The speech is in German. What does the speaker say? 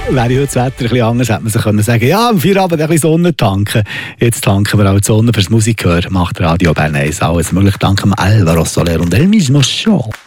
Wäre heute das Wetter ein bisschen anders, hätte man sich können sagen, ja, am Feierabend ein bisschen Sonne tanken. Jetzt tanken wir auch die Sonne fürs Musikhören. Macht Radio Bern 1 alles möglich. Danke Alvaro Soler und El Mismo Show.